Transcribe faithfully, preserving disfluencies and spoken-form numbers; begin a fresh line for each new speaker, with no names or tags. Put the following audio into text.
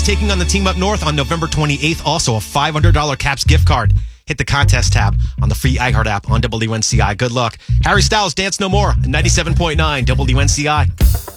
taking on the team up north on November twenty-eighth. Also, a five hundred dollars Caps gift card. Hit the contest tab on the free iHeart app on W N C I. Good luck. Harry Styles, Dance No More, ninety-seven point nine W N C I.